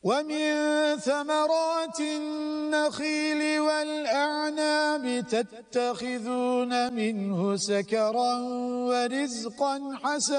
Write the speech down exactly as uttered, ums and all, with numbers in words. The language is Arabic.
ومن ثمرات النخيل والأعناب تتخذون منه سكرا ورزقا حسنا